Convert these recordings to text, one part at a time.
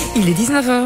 Il est 19h.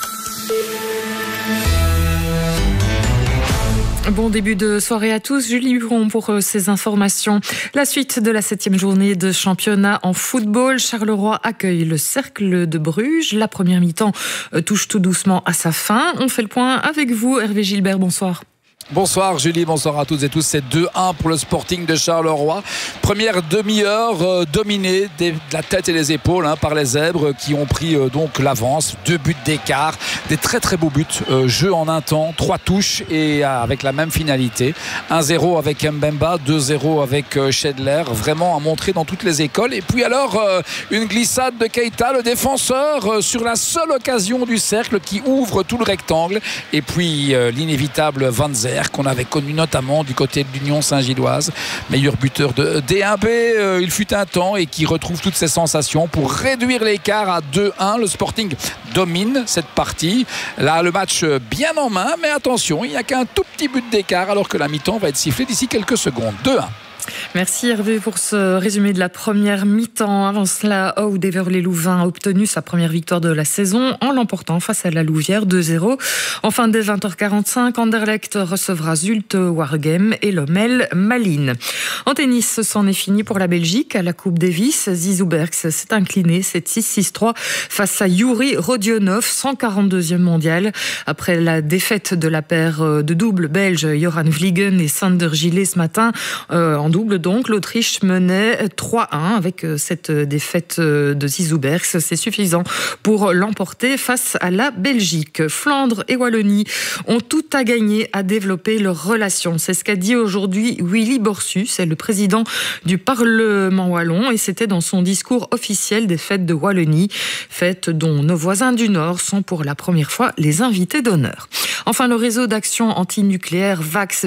Bon début de soirée à tous. Julie Huron pour ces informations. La suite de la 7e journée de championnat en football. Charleroi accueille le Cercle de Bruges. La première mi-temps touche tout doucement à sa fin. On fait le point avec vous, Hervé Gilbert. Bonsoir. Bonsoir Julie, bonsoir à toutes et tous. C'est 2-1 pour le Sporting de Charleroi. Première demi-heure dominée de la tête et les épaules par les Zèbres qui ont pris donc l'avance. 2 buts d'écart, des très très beaux buts. Jeu en un temps, 3 touches et avec la même finalité. 1-0 avec Mbemba, 2-0 avec Schedler. Vraiment à montrer dans toutes les écoles. Et puis alors une glissade de Keita, le défenseur, sur la seule occasion du cercle qui ouvre tout le rectangle. Et puis l'inévitable Van Zer, qu'on avait connu notamment du côté de l'Union Saint-Gilloise, meilleur buteur de D1B il fut un temps, et qui retrouve toutes ses sensations pour réduire l'écart à 2-1. Le Sporting domine cette partie, là le match bien en main, mais attention, il n'y a qu'un tout petit but d'écart alors que la mi-temps va être sifflée d'ici quelques secondes. 2-1. Merci Hervé pour ce résumé de la première mi-temps. Avant cela, Aude Heverlee-Louvain a obtenu sa première victoire de la saison en l'emportant face à la Louvière 2-0. Enfin, dès 20h45, Anderlecht recevra Zulte Waregem et Lommel Malines. En tennis, c'en est fini pour la Belgique à la Coupe Davis. Zizou Bergs s'est incliné 7-6, 6-3 face à Yuri Rodionov, 142e mondial. Après la défaite de la paire de double belge Joran Vliegen et Sander Gillet ce matin, en double donc, l'Autriche menait 3-1 avec cette défaite de Zizou Bergs. C'est suffisant pour l'emporter face à la Belgique. Flandre et Wallonie ont tout à gagner à développer leurs relations. C'est ce qu'a dit aujourd'hui Willy Borsus, c'est le président du Parlement wallon, et c'était dans son discours officiel des fêtes de Wallonie, fêtes dont nos voisins du Nord sont pour la première fois les invités d'honneur. Enfin, le réseau d'action antinucléaire VAKS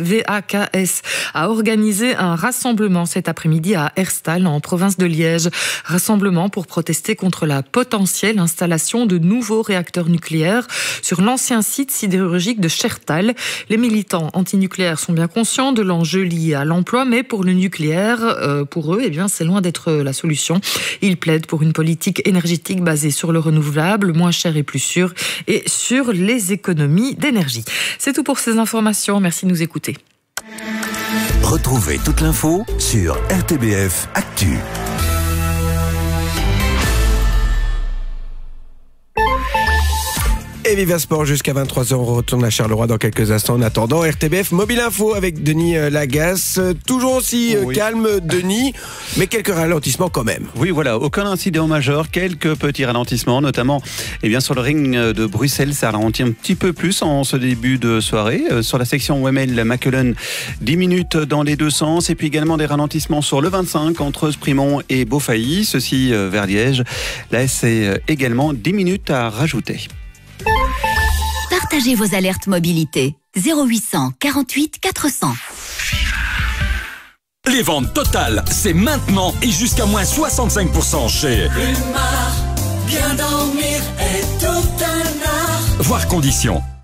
a organisé un rassemblement cet après-midi à Herstal, en province de Liège. Rassemblement pour protester contre la potentielle installation de nouveaux réacteurs nucléaires sur l'ancien site sidérurgique de Chertal. Les militants antinucléaires sont bien conscients de l'enjeu lié à l'emploi, mais pour le nucléaire, pour eux, c'est loin d'être la solution. Ils plaident pour une politique énergétique basée sur le renouvelable, moins cher et plus sûr, et sur les économies d'énergie. C'est tout pour ces informations. Merci de nous écouter. Retrouvez toute l'info sur RTBF Actu. Et Viva Sport jusqu'à 23h, on retourne à Charleroi dans quelques instants. En attendant, RTBF Mobile Info avec Denis Lagasse. Toujours aussi calme, Denis, mais quelques ralentissements quand même. Oui, voilà, aucun incident majeur, quelques petits ralentissements, notamment sur le ring de Bruxelles, ça ralentit un petit peu plus en ce début de soirée. Sur la section Wemmel-Mackelen, 10 minutes dans les deux sens, et puis également des ralentissements sur le 25 entre Sprimont et Beaufailly, ceci vers Liège. Là, c'est également 10 minutes à rajouter. Partagez vos alertes mobilité. 0800 48 400. Les ventes totales, c'est maintenant et jusqu'à moins 65% chez Rumar, bien dormir est tout un art. Voir conditions.